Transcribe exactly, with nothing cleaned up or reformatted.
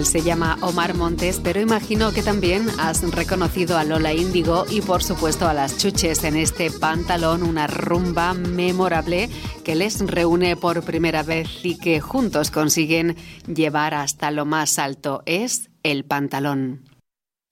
Él se llama Omar Montes, pero imagino que también has reconocido a Lola Índigo y por supuesto a las Chuches en este Pantalón, una rumba memorable que les reúne por primera vez y que juntos consiguen llevar hasta lo más alto. Es El Pantalón.